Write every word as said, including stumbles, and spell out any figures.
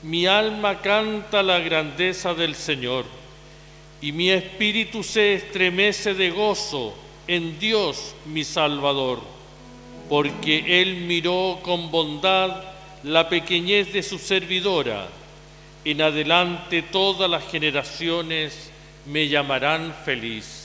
Mi alma canta la grandeza del Señor, y mi espíritu se estremece de gozo en Dios mi Salvador, porque Él miró con bondad la pequeñez de su servidora. En adelante todas las generaciones me llamarán feliz.